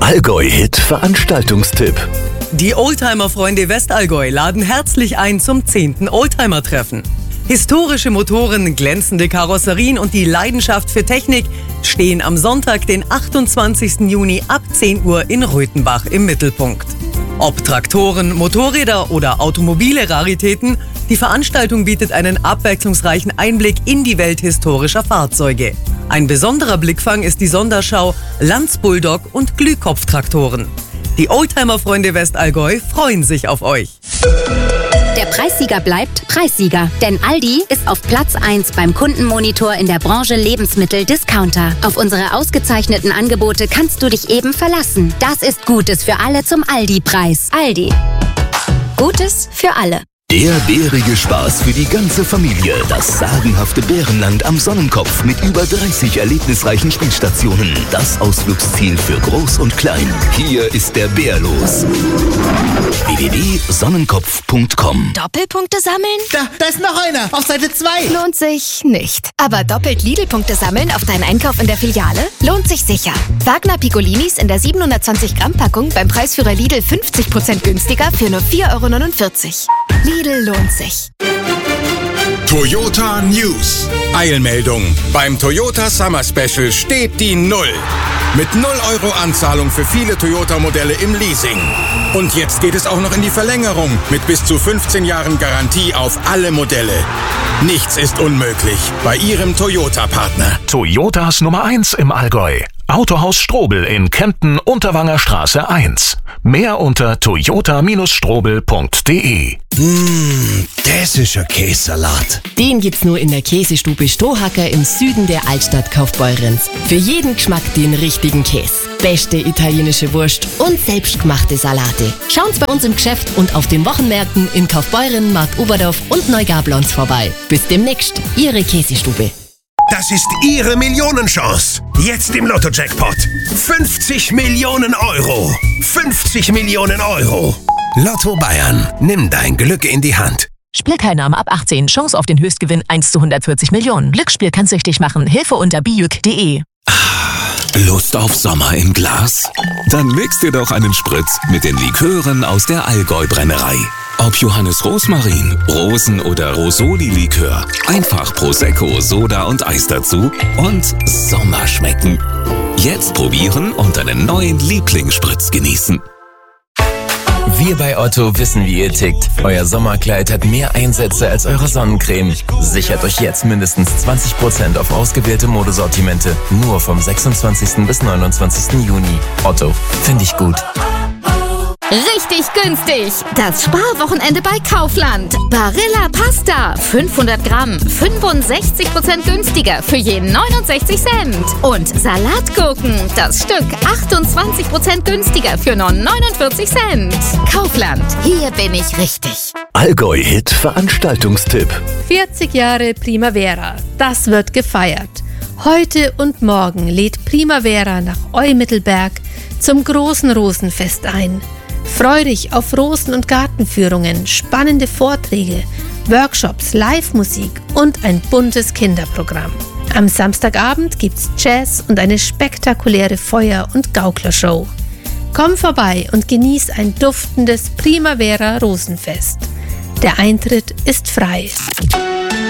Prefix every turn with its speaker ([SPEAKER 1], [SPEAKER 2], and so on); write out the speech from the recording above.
[SPEAKER 1] Allgäu-Hit Veranstaltungstipp.
[SPEAKER 2] Die Oldtimer-Freunde Westallgäu laden herzlich ein zum 10. Oldtimer-Treffen. Historische Motoren, glänzende Karosserien und die Leidenschaft für Technik stehen am Sonntag, den 28. Juni ab 10 Uhr in Röthenbach im Mittelpunkt. Ob Traktoren, Motorräder oder automobile Raritäten, die Veranstaltung bietet einen abwechslungsreichen Einblick in die Welt historischer Fahrzeuge. Ein besonderer Blickfang ist die Sonderschau Lanz-Bulldog und Glühkopftraktoren. Die Oldtimer-Freunde Westallgäu freuen sich auf euch.
[SPEAKER 3] Der Preissieger bleibt Preissieger, denn Aldi ist auf Platz 1 beim Kundenmonitor in der Branche Lebensmittel-Discounter. Auf unsere ausgezeichneten Angebote kannst du dich eben verlassen. Das ist Gutes für alle zum Aldi-Preis. Aldi. Gutes für alle.
[SPEAKER 1] Der bärige Spaß für die ganze Familie. Das sagenhafte Bärenland am Sonnenkopf mit über 30 erlebnisreichen Spielstationen. Das Ausflugsziel für Groß und Klein. Hier ist der Bär los. www.sonnenkopf.com.
[SPEAKER 4] Doppelpunkte sammeln?
[SPEAKER 5] Da ist noch einer, auf Seite 2.
[SPEAKER 4] Lohnt sich nicht. Aber doppelt Lidl-Punkte sammeln auf deinen Einkauf in der Filiale? Lohnt sich sicher. Wagner Piccolinis in der 720 Gramm Packung beim Preisführer Lidl 50% günstiger für nur 4,49 €. Lidl lohnt sich.
[SPEAKER 6] Toyota News. Eilmeldung. Beim Toyota Summer Special steht die 0. Mit 0 € Anzahlung für viele Toyota-Modelle im Leasing. Und jetzt geht es auch noch in die Verlängerung mit bis zu 15 Jahren Garantie auf alle Modelle. Nichts ist unmöglich bei Ihrem Toyota-Partner.
[SPEAKER 7] Toyotas Nummer 1 im Allgäu. Autohaus Strobel in Kempten, Unterwanger Straße 1. Mehr unter toyota-strobel.de.
[SPEAKER 5] Das ist ein Käsesalat.
[SPEAKER 8] Den gibt's nur in der Käsestube Stohacker im Süden der Altstadt Kaufbeurenz. Für jeden Geschmack den richtigen Käse. Beste italienische Wurst und selbstgemachte Salate. Schauen's bei uns im Geschäft und auf den Wochenmärkten in Kaufbeuren, Markt Oberdorf und Neugablons vorbei. Bis demnächst, Ihre Käsestube.
[SPEAKER 9] Das ist Ihre Millionenchance. Jetzt im Lotto-Jackpot. 50 Millionen €. 50 Millionen €. Lotto Bayern. Nimm dein Glück in die Hand.
[SPEAKER 10] Spielteilnahme ab 18. Chance auf den Höchstgewinn 1 zu 140 Millionen. Glücksspiel kann süchtig machen. Hilfe unter bijuk.de.
[SPEAKER 11] Lust auf Sommer im Glas? Dann mix dir doch einen Spritz mit den Likören aus der Allgäu-Brennerei. Ob Johannes Rosmarin, Rosen- oder Rosoli-Likör. Einfach Prosecco, Soda und Eis dazu und Sommer schmecken. Jetzt probieren und einen neuen Lieblingsspritz genießen.
[SPEAKER 12] Wir bei Otto wissen, wie ihr tickt. Euer Sommerkleid hat mehr Einsätze als eure Sonnencreme. Sichert euch jetzt mindestens 20% auf ausgewählte Modesortimente. Nur vom 26. bis 29. Juni. Otto, finde ich gut.
[SPEAKER 13] Richtig günstig! Das Sparwochenende bei Kaufland. Barilla Pasta, 500 Gramm, 65% günstiger für je 69 Cent. Und Salatgurken, das Stück 28% günstiger für nur 49 Cent. Kaufland, hier bin ich richtig.
[SPEAKER 1] Allgäu-Hit Veranstaltungstipp.
[SPEAKER 14] 40 Jahre Primavera, das wird gefeiert. Heute und morgen lädt Primavera nach Eumittelberg zum großen Rosenfest ein. Freu dich auf Rosen- und Gartenführungen, spannende Vorträge, Workshops, Live-Musik und ein buntes Kinderprogramm. Am Samstagabend gibt's Jazz und eine spektakuläre Feuer- und Gauklershow. Komm vorbei und genieß ein duftendes Primavera-Rosenfest. Der Eintritt ist frei.